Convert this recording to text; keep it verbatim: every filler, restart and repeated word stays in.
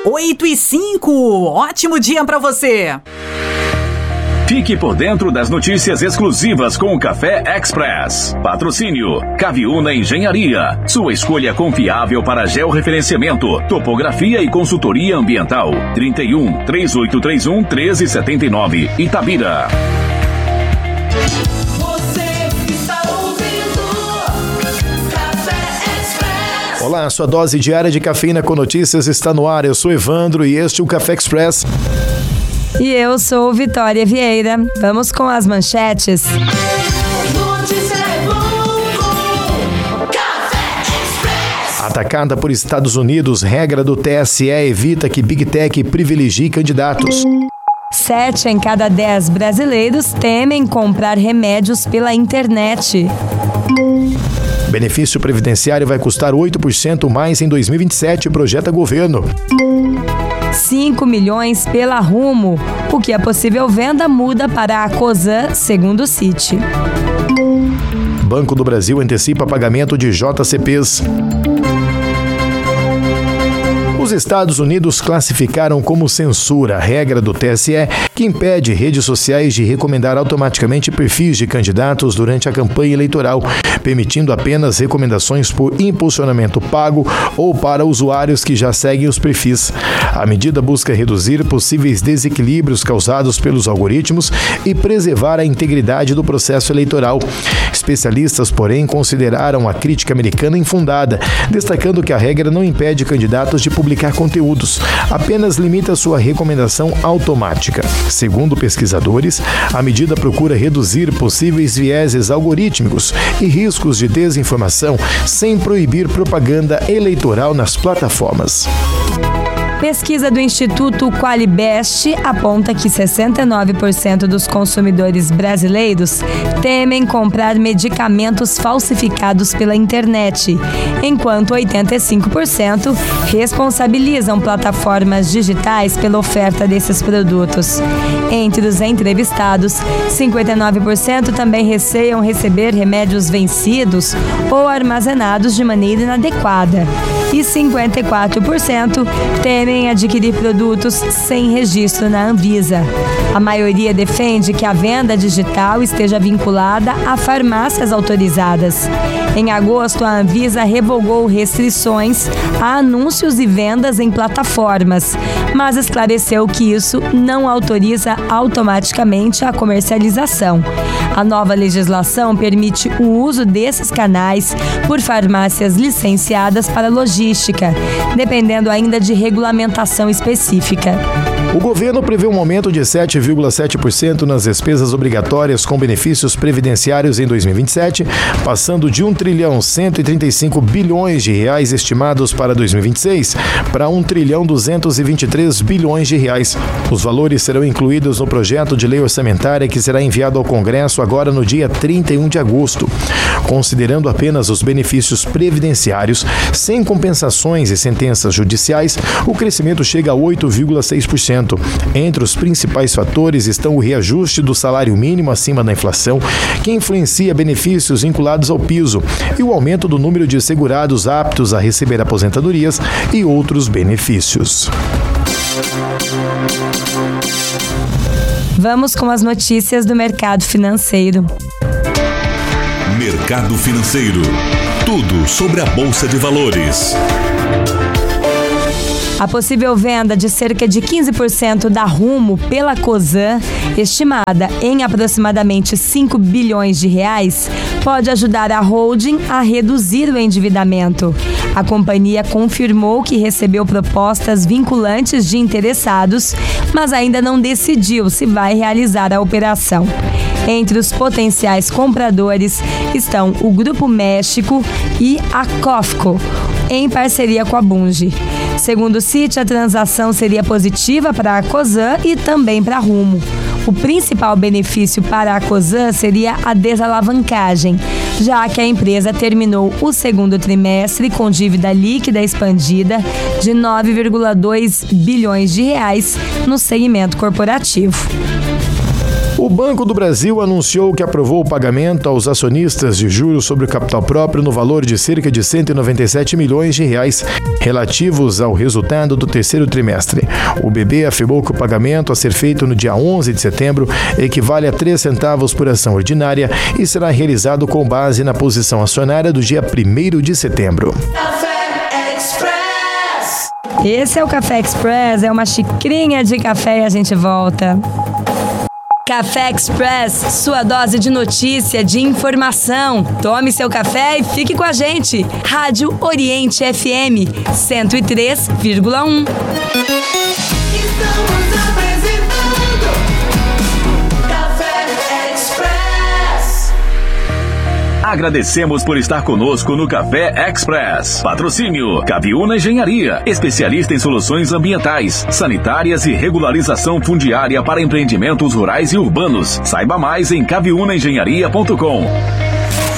oito e cinco, ótimo dia para você! Fique por dentro das notícias exclusivas com o Café Express. Patrocínio Caviúna Engenharia. Sua escolha confiável para georreferenciamento, topografia e consultoria ambiental. trinta e um, três oito três um, um três sete nove, Itabira. Olá, sua dose diária de cafeína com notícias está no ar. Eu sou Evandro e este é o Café Express. E eu sou Vitória Vieira. Vamos com as manchetes. Atacada por Estados Unidos, regra do T S E evita que Big Tech privilegie candidatos. Sete em cada dez brasileiros temem comprar remédios pela internet. Benefício previdenciário vai custar oito por cento mais em dois mil e vinte e sete, projeta governo. cinco milhões pela Rumo. O que é possível venda muda para a Cosan, segundo o Citi. Banco do Brasil antecipa pagamento de J C Ps. Os Estados Unidos classificaram como censura a regra do T S E que impede redes sociais de recomendar automaticamente perfis de candidatos durante a campanha eleitoral, permitindo apenas recomendações por impulsionamento pago ou para usuários que já seguem os perfis. A medida busca reduzir possíveis desequilíbrios causados pelos algoritmos e preservar a integridade do processo eleitoral. Especialistas, porém, consideraram a crítica americana infundada, destacando que a regra não impede candidatos de publicar conteúdos, apenas limita sua recomendação automática. Segundo pesquisadores, a medida procura reduzir possíveis vieses algorítmicos e riscos de desinformação sem proibir propaganda eleitoral nas plataformas. Pesquisa do Instituto Qualibest aponta que sessenta e nove por cento dos consumidores brasileiros temem comprar medicamentos falsificados pela internet, enquanto oitenta e cinco por cento responsabilizam plataformas digitais pela oferta desses produtos. Entre os entrevistados, cinquenta e nove por cento também receiam receber remédios vencidos ou armazenados de maneira inadequada, e cinquenta e quatro por cento temem adquirir produtos sem registro na Anvisa. A maioria defende que a venda digital esteja vinculada a farmácias autorizadas. Em agosto, a Anvisa revogou restrições a anúncios e vendas em plataformas, mas esclareceu que isso não autoriza automaticamente a comercialização. A nova legislação permite o uso desses canais por farmácias licenciadas para logística, dependendo ainda de regulamentação específica. O governo prevê um aumento de sete vírgula sete por cento nas despesas obrigatórias com benefícios previdenciários em dois mil e vinte e sete, passando de um trilhão cento e trinta e cinco bilhões de reais estimados para dois mil e vinte e seis para um trilhão duzentos e vinte e três bilhões de reais. Os valores serão incluídos no projeto de lei orçamentária que será enviado ao Congresso agora no dia trinta e um de agosto. Considerando apenas os benefícios previdenciários, sem compensações e sentenças judiciais, o crescimento chega a oito vírgula seis por cento. Entre os principais fatores estão o reajuste do salário mínimo acima da inflação, que influencia benefícios vinculados ao piso, e o aumento do número de segurados aptos a receber aposentadorias e outros benefícios. Vamos com as notícias do mercado financeiro. Mercado financeiro. Tudo sobre a Bolsa de Valores. A possível venda de cerca de quinze por cento da Rumo pela Cosan, estimada em aproximadamente cinco bilhões de reais, pode ajudar a holding a reduzir o endividamento. A companhia confirmou que recebeu propostas vinculantes de interessados, mas ainda não decidiu se vai realizar a operação. Entre os potenciais compradores estão o Grupo México e a Cofco, em parceria com a Bunge. Segundo o Citi, a transação seria positiva para a Cosan e também para a Rumo. O principal benefício para a Cosan seria a desalavancagem, já que a empresa terminou o segundo trimestre com dívida líquida expandida de nove vírgula dois bilhões de reais no segmento corporativo. O Banco do Brasil anunciou que aprovou o pagamento aos acionistas de juros sobre o capital próprio no valor de cerca de cento e noventa e sete milhões de reais relativos ao resultado do terceiro trimestre. O B B afirmou que o pagamento a ser feito no dia onze de setembro equivale a três centavos por ação ordinária e será realizado com base na posição acionária do dia primeiro de setembro. Esse é o Café Express, é uma xicrinha de café e a gente volta. Café Express, sua dose de notícia, de informação. Tome seu café e fique com a gente. Rádio Oriente F M cento e três vírgula um. Estamos apresentando Café Express. Agradecemos por estar conosco no Café Express. Patrocínio Caviúna Engenharia, especialista em soluções ambientais, sanitárias e regularização fundiária para empreendimentos rurais e urbanos. Saiba mais em caviúna engenharia ponto com.